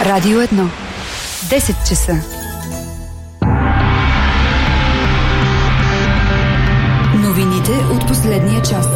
Радио 1. 10 часа. Новините от последния час.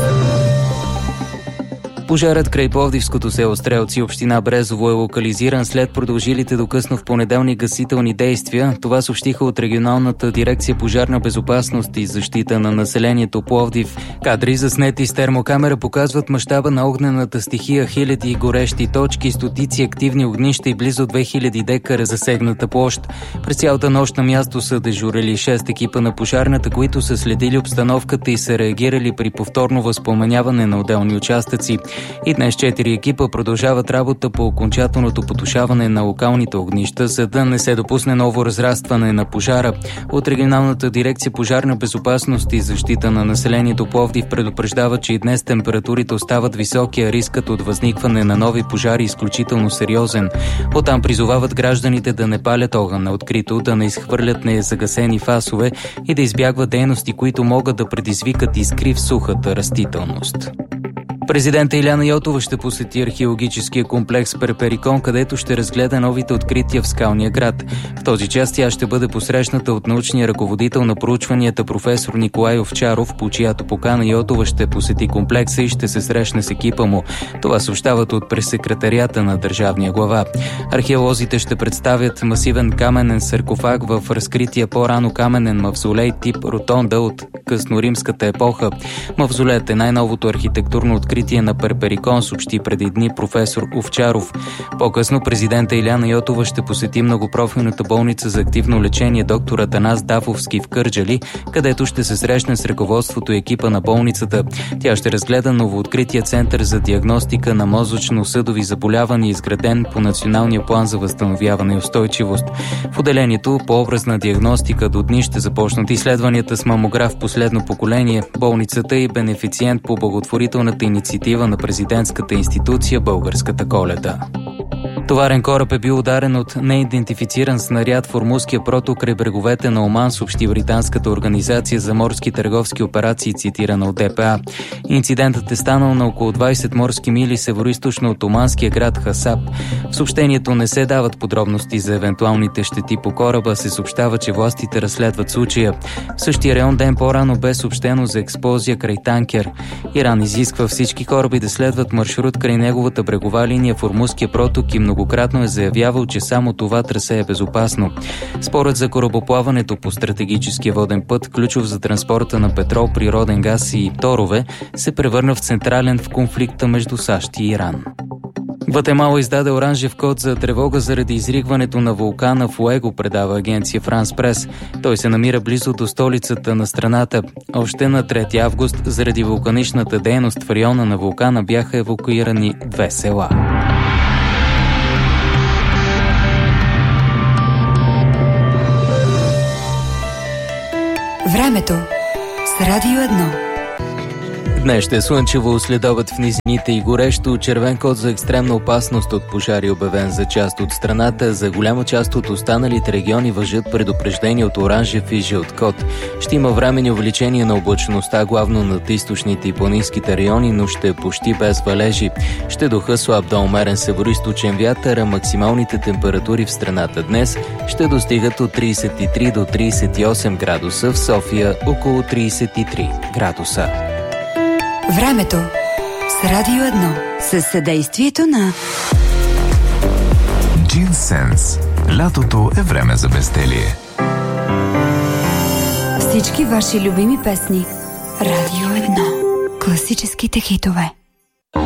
Пожарът край Пловдивското село Стрелци, община Брезово, е локализиран след продължилите до късно в понеделник гасителни действия. Това съобщиха от регионалната дирекция пожарна безопасност и защита на населението Пловдив. Кадри, заснети с термокамера, показват мащаба на огнената стихия, хиляди горещи точки, стотици активни огнища и близо 2000 декара засегната площ. През цялата нощ на място са дежурили 6 екипа на пожарната, които са следили обстановката и са реагирали при повторно възпламеняване на отделни участъци. И днес 4 екипа продължават работа по окончателното потушаване на локалните огнища, за да не се допусне ново разрастване на пожара. От регионалната дирекция пожарна безопасност и защита на населението Пловдив предупреждава, че и днес температурите остават високи, а рискът от възникване на нови пожари изключително сериозен. Оттам призовават гражданите да не палят огън на открито, да не изхвърлят незагасени фасове и да избягват дейности, които могат да предизвикат искри в сухата растителност. Президента Иляна Йотова ще посети археологическия комплекс Перперикон, където ще разгледа новите открития в скалния град. В този час тя ще бъде посрещната от научния ръководител на проучванията професор Николай Овчаров, по чиято покана Йотова ще посети комплекса и ще се срещне с екипа му. Това съобщават от пресекретарията на държавния глава. Археолозите ще представят масивен каменен саркофаг в разкрития по-рано каменен мавзолей тип ротонда от късноримската епоха. Мавзолеят е най-новото архитектурно откритие на Перперикон, съобщи преди дни професор Овчаров. По-късно президента Иляна Йотова ще посети многопрофилната болница за активно лечение доктор Атанас Дафовски в Кърджали, където ще се срещне с ръководството и екипа на болницата. Тя ще разгледа новооткрития център за диагностика на мозъчно-съдови заболявания, изграден по Националния план за възстановяване и устойчивост. В отделението по образна диагностика до дни ще започнат изследванията с мамограф последно поколение. Болницата е бенефициент по благотворителната инициатива на президентската институция Българската Коледа. Товарен кораб е бил ударен от неидентифициран снаряд в Ормузския проток край бреговете на Оман, съобщи британската организация за морски търговски операции, цитирана от ДПА. Инцидентът е станал на около 20 морски мили североизточно от оманския град Хасаб. В съобщението не се дават подробности за евентуалните щети по кораба, се съобщава, че властите разследват случая. В същия район ден по-рано бе съобщено за експлозия край танкер. Иран изисква всички кораби да следват маршрут край неговата брегова линия в Ормузския проток и многократно е заявявал, че само това трасе е безопасно. Спорът за корабоплаването по стратегическия воден път, ключов за транспорта на петрол, природен газ и торове, се превърна в централен в конфликта между САЩ и Иран. Гватемала издаде оранжев код за тревога заради изригването на вулкана Фуего, предава агенция Франс Прес. Той се намира близо до столицата на страната. Още на 3 август заради вулканичната дейност в района на вулкана бяха евакуирани 2 села. Времето с Радио 1. Днес ще е слънчево, следобед в низините и горещо. Червен код за екстремна опасност от пожари обявен за част от страната. За голяма част от останалите региони важат предупреждения от оранжев и жълт код. Ще има временни увеличение на облачността, главно над източните и планинските райони, но ще е почти без валежи. Ще духа слаб до умерен североизточен вятър, а максималните температури в страната днес ще достигат от 33 до 38 градуса, в София около 33 градуса. Времето с Радио 1 със съдействието на Джинсенс. Лятото е време за безделие. Всички ваши любими песни. Радио 1. Класическите хитове.